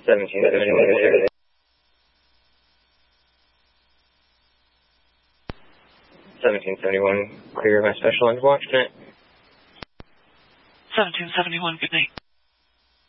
1771. 1771, clear my special end watch, tonight. 1771, good night.